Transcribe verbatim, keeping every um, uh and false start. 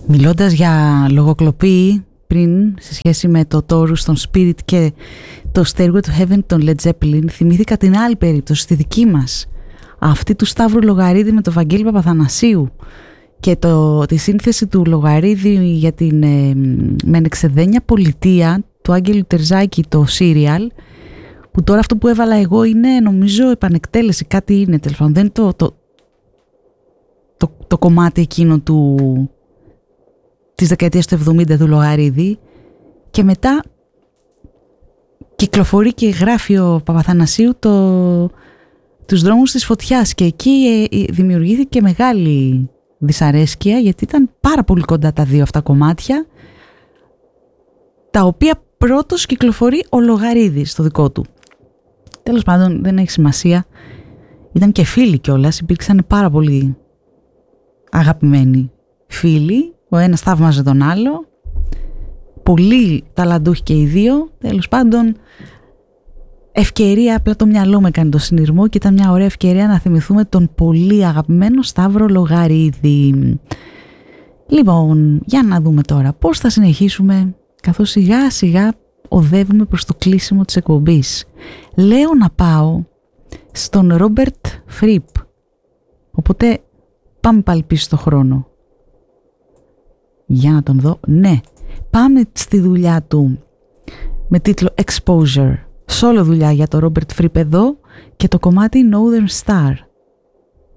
Μιλώντας για λογοκλοπή πριν σε σχέση με το Taurus των Spirit και το Stairway to Heaven των Led Zeppelin, θυμήθηκα την άλλη περίπτωση, στη δική μας, αυτή του Σταύρου Λογαρίδη με τον Βαγγέλη Παπαθανασίου και το, τη σύνθεση του Λογαρίδη για την ε, μενεξεδένια πολιτεία του Άγγελου Τερζάκη, το serial, που τώρα αυτό που έβαλα εγώ είναι νομίζω επανεκτέλεση, κάτι είναι τέλος πάντων, δεν είναι το, το, το, το κομμάτι εκείνο του της δεκαετίας του εβδομήντα του Λογαρίδη, και μετά κυκλοφορεί και γράφει ο Παπαθανασίου το, τους δρόμους της φωτιάς, και εκεί ε, δημιουργήθηκε μεγάλη δυσαρέσκεια γιατί ήταν πάρα πολύ κοντά τα δύο αυτά κομμάτια, τα οποία πρώτος κυκλοφορεί ο Λογαρίδης στο δικό του. Τέλος πάντων, δεν έχει σημασία, ήταν και φίλοι κιόλας, υπήρξαν πάρα πολύ αγαπημένοι φίλοι, ο ένας θαύμαζε τον άλλο, πολύ ταλαντούχοι και οι δύο. Τέλος πάντων, ευκαιρία, απλά το μυαλό με κάνει το συνειρμό και ήταν μια ωραία ευκαιρία να θυμηθούμε τον πολύ αγαπημένο Σταύρο Λογαρίδη. Λοιπόν, για να δούμε τώρα πώς θα συνεχίσουμε, καθώς σιγά σιγά οδεύουμε προς το κλείσιμο της εκπομπής. Λέω να πάω στον Ρόμπερτ Φρίπ, οπότε πάμε πάλι πίσω στο χρόνο. Για να τον δω. Ναι, πάμε στη δουλειά του με τίτλο Exposure. Σόλο δουλειά για το Ρόμπερτ Φρίπ εδώ και το κομμάτι Northern Star.